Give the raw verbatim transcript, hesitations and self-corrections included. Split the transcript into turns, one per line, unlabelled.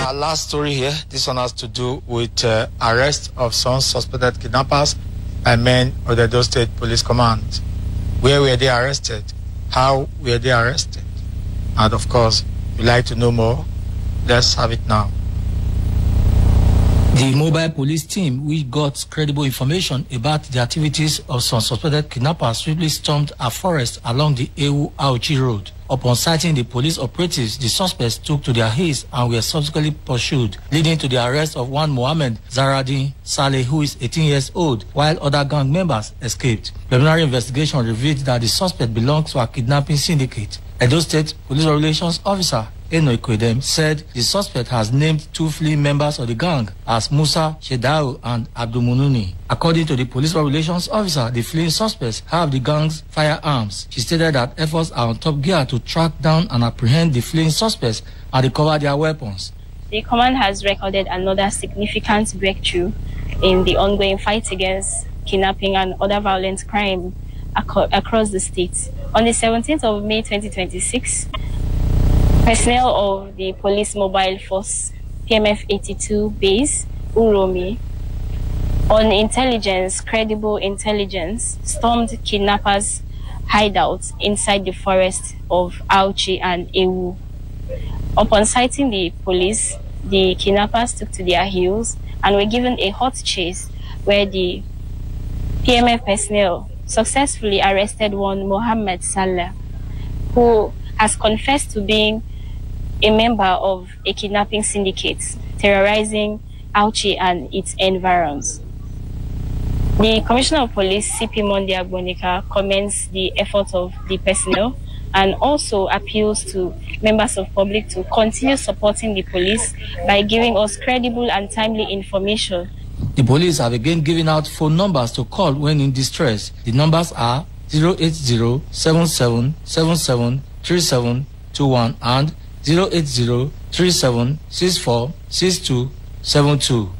our last story here. This one has to do with uh, arrest of some suspected kidnappers by men of the Edo State Police Command. Where were they arrested? How were they arrested? And of course, if you'd like to know more, let's have it now.
The mobile police team, which got credible information about the activities of some suspected kidnappers, swiftly stormed a forest along the Ewu-Auchi road. Upon sighting the police operatives, the suspects took to their heels and were subsequently pursued, leading to the arrest of one Mohammed Zaradin Saleh, who is eighteen years old, while other gang members escaped. Preliminary investigation revealed that the suspect belongs to a kidnapping syndicate. Edo State Police Relations Officer Eno Ikwedem said the suspect has named two fleeing members of the gang as Musa Shedau and Abdulmununi. According to the police relations officer, the fleeing suspects have the gang's firearms. She stated that efforts are on top gear to track down and apprehend the fleeing suspects and recover their weapons.
The command has recorded another significant breakthrough in the ongoing fight against kidnapping and other violent crime ac- across the state. On the seventeenth of May twenty twenty-six, personnel of the Police Mobile Force P M F eighty-two base, Uromi, on intelligence, credible intelligence, stormed kidnappers' hideouts inside the forest of Auchi and Ewu. Upon sighting the police, the kidnappers took to their heels and were given a hot chase where the P M F personnel successfully arrested one Mohammed Saleh, who has confessed to being a member of a kidnapping syndicate terrorizing Auchi and its environs. The Commissioner of Police, C P Monday Agbonika, commends the effort of the personnel and also appeals to members of public to continue supporting the police by giving us credible and timely information.
The police have again given out phone numbers to call when in distress. The numbers are zero eight zero, seven seven seven seven, three seven two one and zero eight zero, three seven six four, six two seven two.